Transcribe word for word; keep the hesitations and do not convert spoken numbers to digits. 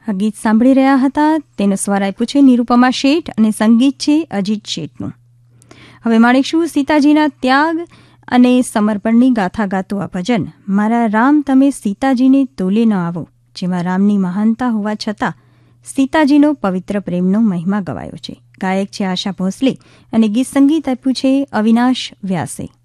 આ ગીત સાંભળી રહ્યા હતા. તેનો સ્વર આપ્યું છે નિરૂપમા શેઠ અને સંગીત છે અજીત શેઠનું. હવે માણીશું સીતાજીના ત્યાગ અને સમર્પણની ગાથા ગાતું આ ભજન મારા રામ તમે સીતાજીને તોલે ન આવો, જેમાં રામની મહાનતા હોવા છતાં સીતાજીનો પવિત્ર પ્રેમનો મહિમા ગવાયો છે. ગાયક છે આશા ભોસલે અને ગીત સંગીત આપ્યું છે અવિનાશ વ્યાસે.